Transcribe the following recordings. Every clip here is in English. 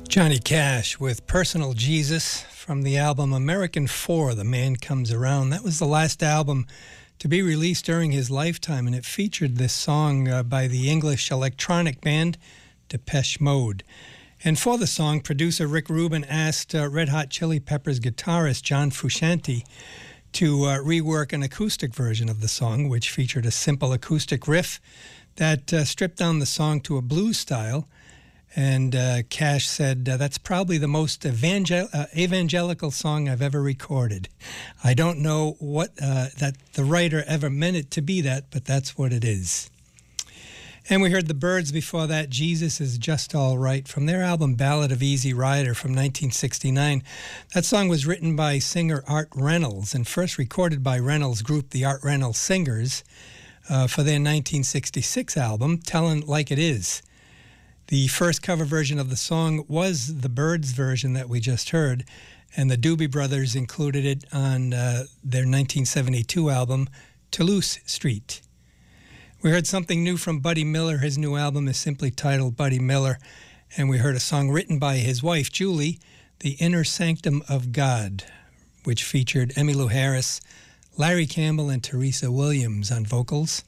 Johnny Cash with Personal Jesus from the album American 4, The Man Comes Around. That was the last album to be released during his lifetime, and it featured this song by the English electronic band Depeche Mode. And for the song, producer Rick Rubin asked Red Hot Chili Peppers guitarist John Frusciante to rework an acoustic version of the song, which featured a simple acoustic riff that stripped down the song to a blues style. And Cash said, that's probably the most evangelical song I've ever recorded. I don't know what that the writer ever meant it to be that, but that's what it is. And we heard the Byrds before that, Jesus Is Just All Right, from their album Ballad of Easy Rider from 1969. That song was written by singer Art Reynolds and first recorded by Reynolds' group, the Art Reynolds Singers, for their 1966 album, Tellin' Like It Is. The first cover version of the song was the Byrds version that we just heard, and the Doobie Brothers included it on their 1972 album, Toulouse Street. We heard something new from Buddy Miller. His new album is simply titled Buddy Miller, and we heard a song written by his wife, Julie, The Inner Sanctum of God, which featured Emmylou Harris, Larry Campbell, and Teresa Williams on vocals.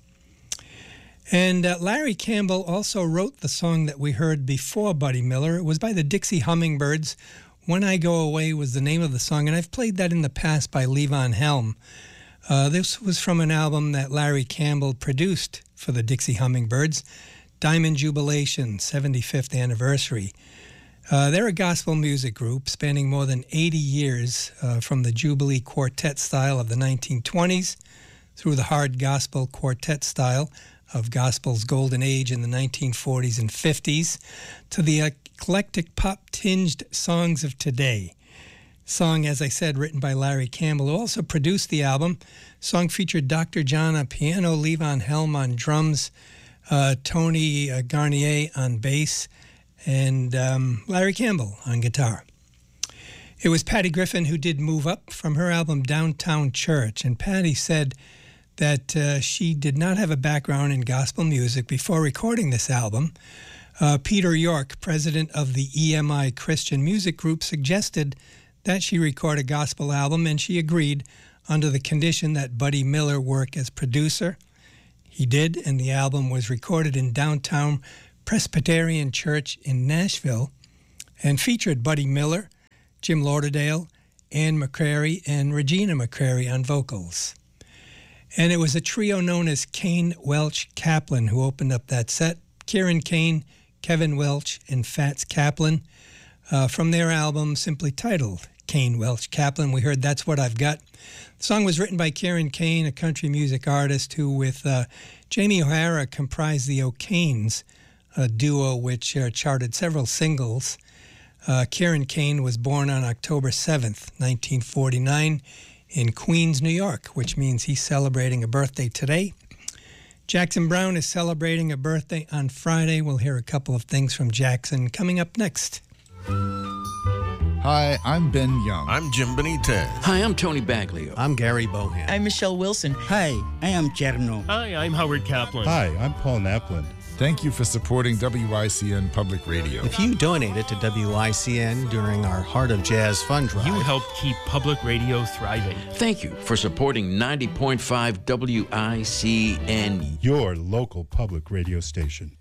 And Larry Campbell also wrote the song that we heard before Buddy Miller. It was by the Dixie Hummingbirds. When I Go Away was the name of the song, and I've played that in the past by Levon Helm. This was from an album that Larry Campbell produced for the Dixie Hummingbirds, Diamond Jubilation, 75th anniversary. They're a gospel music group spanning more than 80 years from the Jubilee quartet style of the 1920s through the hard gospel quartet style of gospel's golden age in the 1940s and 50s to the eclectic pop-tinged songs of today. Song, as I said, written by Larry Campbell, who also produced the album. Song featured Dr. John on piano, Levon Helm on drums, Tony Garnier on bass, and Larry Campbell on guitar. It was Patty Griffin who did Move Up from her album Downtown Church, and Patty said that she did not have a background in gospel music before recording this album. Peter York, president of the EMI Christian Music Group, suggested that she record a gospel album, and she agreed under the condition that Buddy Miller work as producer. He did, and the album was recorded in Downtown Presbyterian Church in Nashville and featured Buddy Miller, Jim Lauderdale, Ann McCrary, and Regina McCrary on vocals. And it was a trio known as Kane, Welch, Kaplan who opened up that set. Kieran Kane, Kevin Welch, and Fats Kaplan. From their album simply titled Kane, Welch, Kaplan, we heard That's What I've Got. The song was written by Kieran Kane, a country music artist who, with Jamie O'Hara, comprised the O'Kanes, a duo which charted several singles. Kieran Kane was born on October 7th, 1949, in Queens, New York, which means he's celebrating a birthday today. Jackson Browne is celebrating a birthday on Friday. We'll hear a couple of things from Jackson coming up next. Hi, I'm Ben Young. I'm Jim Benitez. Hi, I'm Tony Baglio. I'm Gary Bohan. I'm Michelle Wilson. Hi, I am Cherno. Hi, I'm Howard Kaplan. Hi, I'm Paul Naplin. Thank you for supporting WICN Public Radio. If you donated to WICN during our Heart of Jazz fund drive, you helped keep public radio thriving. Thank you for supporting 90.5 WICN, your local public radio station.